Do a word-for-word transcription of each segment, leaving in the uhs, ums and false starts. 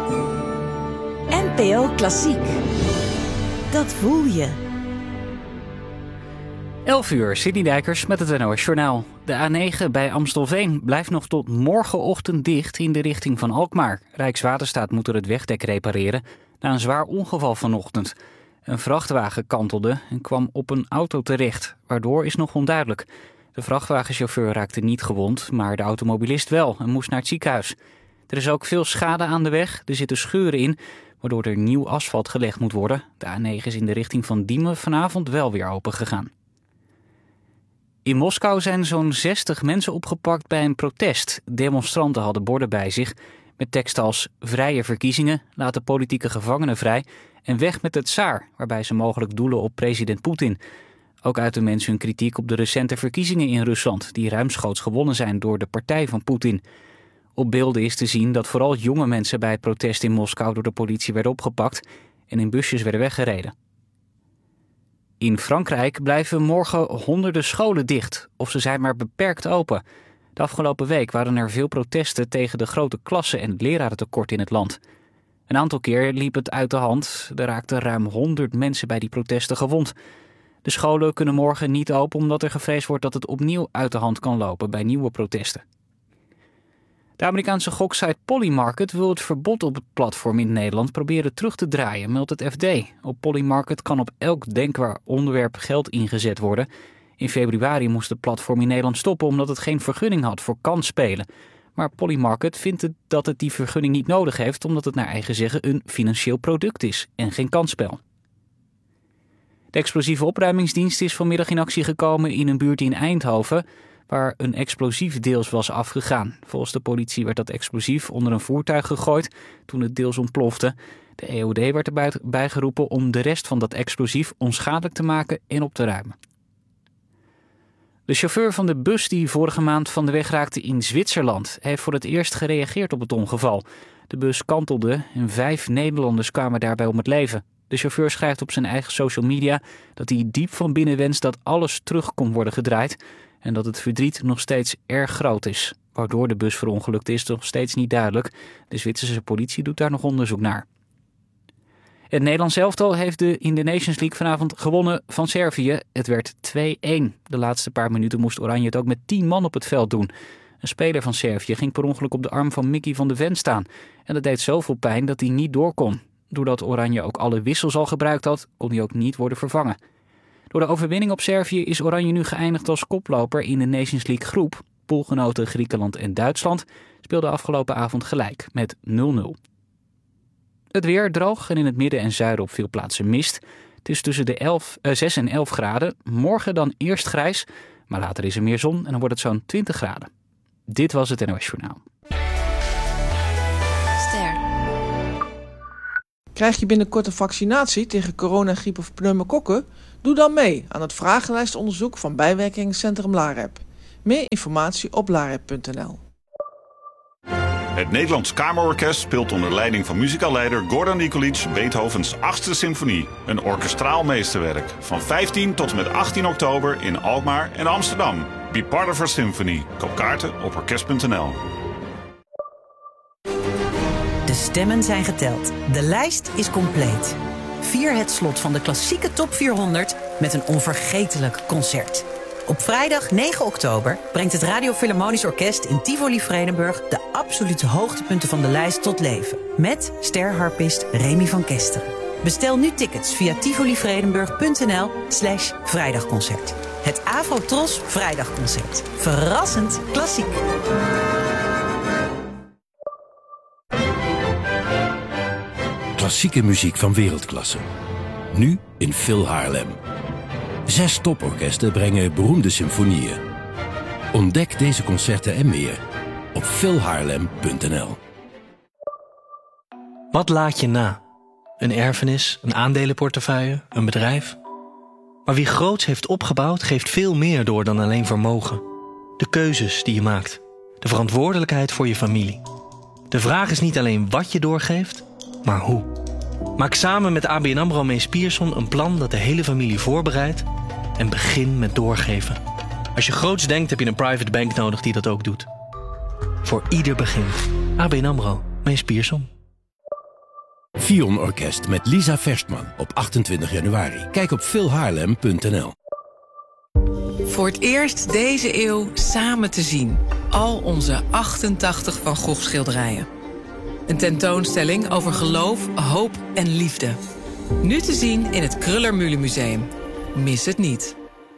N P O Klassiek. Dat voel je. elf uur, Sidney Dijkers met het N O S Journaal. De A negen bij Amstelveen blijft nog tot morgenochtend dicht in de richting van Alkmaar. Rijkswaterstaat moet er het wegdek repareren na een zwaar ongeval vanochtend. Een vrachtwagen kantelde en kwam op een auto terecht. Waardoor is nog onduidelijk. De vrachtwagenchauffeur raakte niet gewond, maar de automobilist wel en moest naar het ziekenhuis. Er is ook veel schade aan de weg. Er zitten scheuren in, waardoor er nieuw asfalt gelegd moet worden. De A negen is in de richting van Diemen vanavond wel weer open gegaan. In Moskou zijn zo'n zestig mensen opgepakt bij een protest. Demonstranten hadden borden bij zich met teksten als vrije verkiezingen, laat de politieke gevangenen vrij en weg met de tsaar, waarbij ze mogelijk doelen op president Poetin. Ook uiten mensen hun kritiek op de recente verkiezingen in Rusland, die ruimschoots gewonnen zijn door de partij van Poetin. Op beelden is te zien dat vooral jonge mensen bij het protest in Moskou door de politie werden opgepakt en in busjes werden weggereden. In Frankrijk blijven morgen honderden scholen dicht, of ze zijn maar beperkt open. De afgelopen week waren er veel protesten tegen de grote klassen en het lerarentekort in het land. Een aantal keer liep het uit de hand. Er raakten ruim honderd mensen bij die protesten gewond. De scholen kunnen morgen niet open omdat er gevreesd wordt dat het opnieuw uit de hand kan lopen bij nieuwe protesten. De Amerikaanse goksite Polymarket wil het verbod op het platform in Nederland proberen terug te draaien, meldt het F D. Op Polymarket kan op elk denkbaar onderwerp geld ingezet worden. In februari moest het platform in Nederland stoppen omdat het geen vergunning had voor kansspelen. Maar Polymarket vindt het dat het die vergunning niet nodig heeft omdat het naar eigen zeggen een financieel product is en geen kansspel. De explosieve opruimingsdienst is vanmiddag in actie gekomen in een buurt in Eindhoven waar een explosief deels was afgegaan. Volgens de politie werd dat explosief onder een voertuig gegooid toen het deels ontplofte. De E O D werd erbij bijgeroepen om de rest van dat explosief onschadelijk te maken en op te ruimen. De chauffeur van de bus die vorige maand van de weg raakte in Zwitserland heeft voor het eerst gereageerd op het ongeval. De bus kantelde en vijf Nederlanders kwamen daarbij om het leven. De chauffeur schrijft op zijn eigen social media dat hij diep van binnen wenst dat alles terug kon worden gedraaid en dat het verdriet nog steeds erg groot is. Waardoor de bus verongelukt is nog steeds niet duidelijk. De Zwitserse politie doet daar nog onderzoek naar. Het Nederlands elftal heeft de in de Nations League vanavond gewonnen van Servië. Het werd twee-een. De laatste paar minuten moest Oranje het ook met tien man op het veld doen. Een speler van Servië ging per ongeluk op de arm van Mickey van de Ven staan. En dat deed zoveel pijn dat hij niet door kon. Doordat Oranje ook alle wissels al gebruikt had, kon hij ook niet worden vervangen. Door de overwinning op Servië is Oranje nu geëindigd als koploper in de Nations League groep. Poolgenoten Griekenland en Duitsland speelden afgelopen avond gelijk met nul nul. Het weer droog en in het midden en zuiden op veel plaatsen mist. Het is tussen de elf, uh, zes en elf graden. Morgen dan eerst grijs, maar later is er meer zon en dan wordt het zo'n twintig graden. Dit was het N O S Journaal. Ster. Krijg je binnenkort een vaccinatie tegen corona, griep of pneumokokken? Doe dan mee aan het vragenlijstonderzoek van Bijwerkingscentrum LAREP. Meer informatie op larep punt n l. Het Nederlands Kamerorkest speelt onder leiding van muzikaalleider Gordon Nikolic Beethovens achtste symfonie. Een orkestraal meesterwerk. Van vijftien tot en met achttien oktober in Alkmaar en Amsterdam. Be part of our symphony. Koop kaarten op orkest punt n l. De stemmen zijn geteld. De lijst is compleet. Vier het slot van de klassieke top vierhonderd met een onvergetelijk concert. Op vrijdag negen oktober brengt het Radio Philharmonisch Orkest in Tivoli Vredenburg de absolute hoogtepunten van de lijst tot leven. Met sterharpist Remy van Kesteren. Bestel nu tickets via tivolivredenburg punt n l slash vrijdagconcert. Het Afro-Tros Vrijdagconcert. Verrassend klassiek. Klassieke muziek van wereldklasse. Nu in Phil Haarlem. Zes toporkesten brengen beroemde symfonieën. Ontdek deze concerten en meer op phil haarlem punt n l. Wat laat je na? Een erfenis, een aandelenportefeuille, een bedrijf? Maar wie groots heeft opgebouwd, geeft veel meer door dan alleen vermogen. De keuzes die je maakt. De verantwoordelijkheid voor je familie. De vraag is niet alleen wat je doorgeeft, maar hoe. Maak samen met A B N AMRO Mees Pierson een plan dat de hele familie voorbereidt en begin met doorgeven. Als je groots denkt, heb je een private bank nodig die dat ook doet. Voor ieder begin. A B N AMRO Mees Pierson. Fion Orkest met Lisa Verstman op achtentwintig januari. Kijk op phil haarlem punt n l. Voor het eerst deze eeuw samen te zien. Al onze achtentachtig Van Gogh schilderijen. Een tentoonstelling over geloof, hoop en liefde. Nu te zien in het Kruller-Müller Museum. Mis het niet.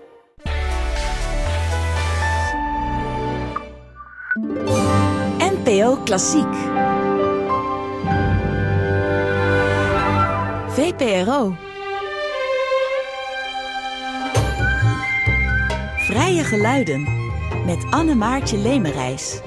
N P O Klassiek. V P R O. Vrije geluiden. Met Anne-Maartje Lemerijs.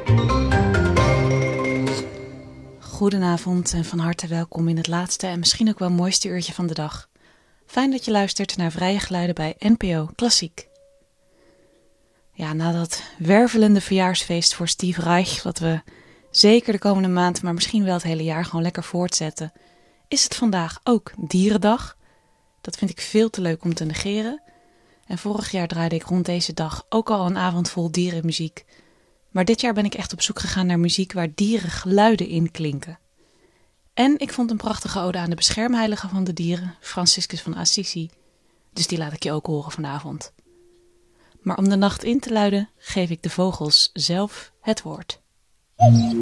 Goedenavond en van harte welkom in het laatste en misschien ook wel mooiste uurtje van de dag. Fijn dat je luistert naar Vrije Geluiden bij N P O Klassiek. Ja, na dat wervelende verjaarsfeest voor Steve Reich, wat we zeker de komende maand, maar misschien wel het hele jaar gewoon lekker voortzetten, is het vandaag ook Dierendag. Dat vind ik veel te leuk om te negeren. En vorig jaar draaide ik rond deze dag ook al een avond vol dierenmuziek. Maar dit jaar ben ik echt op zoek gegaan naar muziek waar dierengeluiden in klinken. En ik vond een prachtige ode aan de beschermheilige van de dieren, Franciscus van Assisi. Dus die laat ik je ook horen vanavond. Maar om de nacht in te luiden, geef ik de vogels zelf het woord.